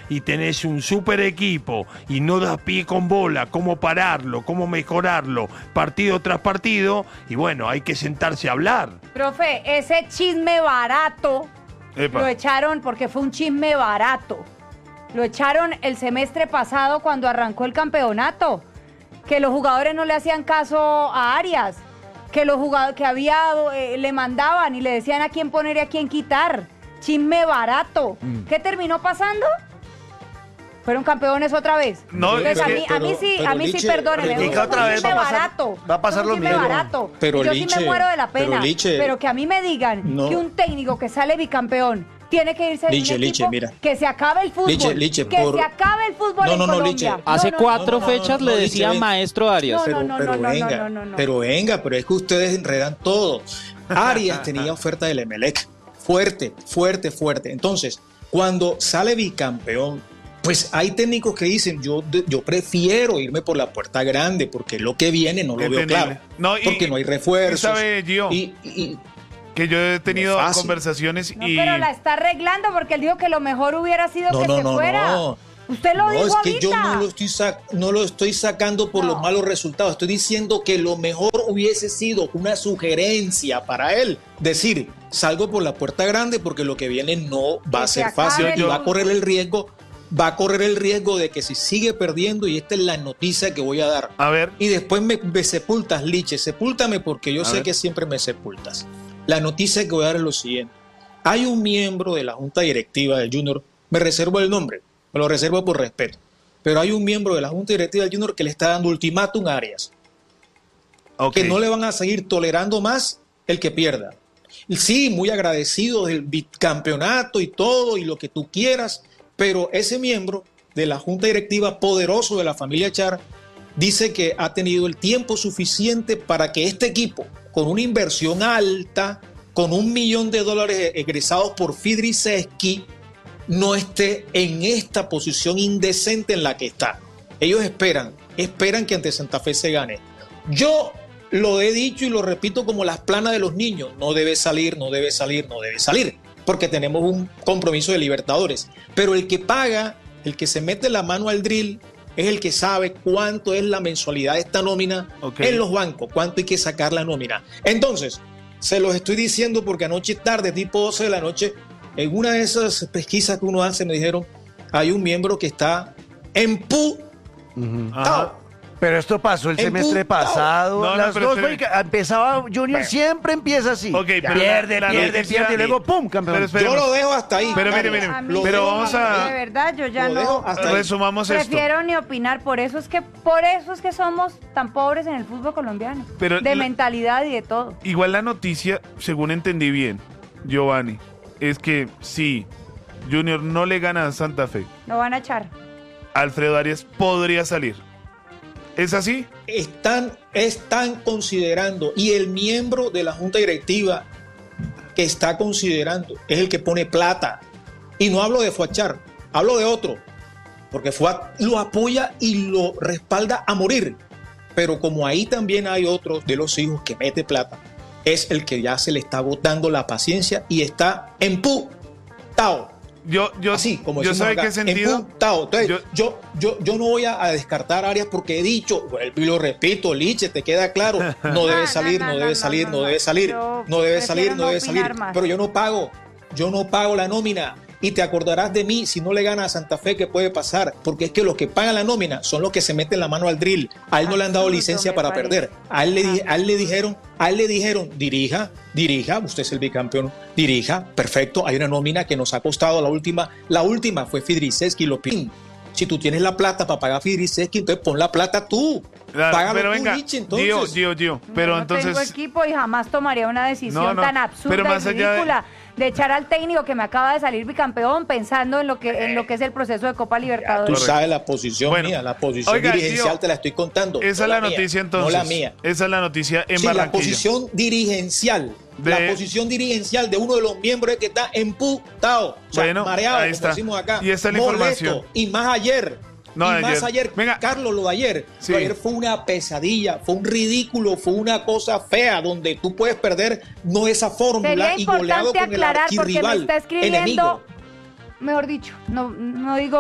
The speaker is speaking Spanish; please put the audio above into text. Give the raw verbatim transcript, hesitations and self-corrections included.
y tenés un super equipo y no das pie con bola, cómo pararlo, cómo mejorarlo, partido tras partido, y bueno, hay que sentarse a hablar. Profe, ese chisme barato Epa. lo echaron porque fue un chisme barato. Lo echaron el semestre pasado cuando arrancó el campeonato, que los jugadores no le hacían caso a Arias, que los jugadores que había eh, le mandaban y le decían a quién poner y a quién quitar. Chisme barato. Mm. ¿Qué terminó pasando? Fueron campeones otra vez. No, Entonces, es a que, mí, a mí sí, pero, a mí Liche, sí, perdónenme. pero, Es un otra vez chisme va a pasar, barato. va a pasar es un lo chisme mismo. barato. Pero, Yo Liche, sí me muero de la pena. pero, Liche, pero que a mí me digan no. que un técnico que sale bicampeón tiene que irse de Liche, un Liche, equipo, mira. que se acabe el fútbol. Liche, Liche, que por... se acabe el fútbol no, no, en no, Colombia. Liche. Hace no, no, cuatro no, fechas no, no, le no, decía Liche, maestro Arias. No, Pero, no, no, pero no, no, venga, no, no, no. pero venga, pero es que ustedes enredan todo. Arias tenía oferta del Emelec, fuerte, fuerte, fuerte. Entonces, cuando sale bicampeón, pues hay técnicos que dicen, yo, yo prefiero irme por la puerta grande porque lo que viene no lo Entendible. veo claro. No, y, porque no hay refuerzos. Y sabe, Gio, y, y, que yo he tenido conversaciones no, y... pero la está arreglando porque él dijo que lo mejor hubiera sido no, que no, se no, fuera. No. Usted lo no, dijo es que ahorita. yo no lo, estoy sac- no lo estoy sacando por No. los malos resultados. Estoy diciendo que lo mejor hubiese sido una sugerencia para él. Decir, salgo por la puerta grande porque lo que viene no va Que a se ser fácil acabe y el va a correr el riesgo, va a correr el riesgo de que si sigue perdiendo, y esta es la noticia que voy a dar. A ver. Y después me, me sepultas, Liche, sepúltame porque yo A sé ver. que siempre me sepultas. La noticia que voy a dar es lo siguiente. Hay un miembro de la junta directiva del Junior, me reservo el nombre, me lo reservo por respeto, pero hay un miembro de la junta directiva del Junior que le está dando ultimátum a Arias, Okay. que no le van a seguir tolerando más el que pierda. Y sí, muy agradecido del bicampeonato y todo y lo que tú quieras, pero ese miembro de la junta directiva poderoso de la familia Char dice que ha tenido el tiempo suficiente para que este equipo, con una inversión alta, con un millón de dólares egresados por Fidriceski, no esté en esta posición indecente en la que está. Ellos esperan, esperan que ante Santa Fe se gane. Yo lo he dicho y lo repito como las planas de los niños, no debe salir, no debe salir, no debe salir, porque tenemos un compromiso de Libertadores. Pero el que paga, el que se mete la mano al drill, es el que sabe cuánto es la mensualidad de esta nómina okay. en los bancos, cuánto hay que sacar la nómina. Entonces, se los estoy diciendo porque anoche tarde, tipo doce de la noche, en una de esas pesquisas que uno hace, me dijeron, hay un miembro que está emputado. Uh-huh. Pero esto pasó el semestre pasado. No, no, las dos, se... empezaba Junior, bueno. siempre empieza así. Okay, pero pierde, la, pierde, la pierde, y luego ¡pum! Campeón. Yo lo dejo hasta ahí. Pero mire, mire, pero vamos a... De verdad, yo ya no... Resumamos prefiero esto. Prefiero ni opinar, por eso es que por eso es que somos tan pobres en el fútbol colombiano. Pero de la, mentalidad y de todo. Igual la noticia, según entendí bien, Giovanni, es que sí, Junior no le gana a Santa Fe. Lo van a echar. Alfredo Arias podría salir. ¿Es así? Están, están considerando, y el miembro de la junta directiva que está considerando es el que pone plata. Y no hablo de Fuachar, hablo de otro, porque Fuat lo apoya y lo respalda a morir. Pero como ahí también hay otros de los hijos que mete plata, es el que ya se le está agotando la paciencia y está emputado. Yo, yo, Así, como yo sabe qué sentido. Entonces, yo, yo, yo, yo no voy a, a descartar áreas porque he dicho, y lo repito, Liche, te queda claro, no debe salir, no, no, no, no debe salir, no, no, no debe salir, no debe salir, no debe salir. Más. Pero yo no pago, yo no pago la nómina. Y te acordarás de mí si no le gana a Santa Fe, ¿qué puede pasar? Porque es que los que pagan la nómina son los que se meten la mano al drill. A él no le han dado licencia para perder. A él, le, a él le dijeron, a él le dijeron, dirija, dirija, usted es el bicampeón, dirija, perfecto. Hay una nómina que nos ha costado la última, la última fue Fidriceski y Lopín. Si tú tienes la plata para pagar Fidriceski, entonces pon la plata tú. Claro, Págalo pero tú, venga, Liche, entonces. Gio, Gio, Gio, pero no, no entonces... tengo equipo y jamás tomaría una decisión no, no, tan absurda pero más y allá ridícula de... de echar al técnico que me acaba de salir bicampeón pensando en lo que en lo que es el proceso de Copa Libertadores. Tú sabes la posición bueno, mía, la posición oiga, dirigencial Gio, te la estoy contando. Esa es la, la noticia mía, entonces. No la mía. Esa es la noticia en sí, Barranquilla. la posición dirigencial. De... La posición dirigencial de uno de los miembros es que está emputado, o sea, bueno, mareado, ahí como está. decimos acá. Y esta es la molesto, información. Y más ayer. No, y ayer. más ayer, Venga. Carlos, lo de ayer, sí. lo de ayer fue una pesadilla, fue un ridículo, fue una cosa fea donde tú puedes perder no esa fórmula y goleado con el archirrival, porque me está escribiendo, enemigo. Mejor dicho, no, no digo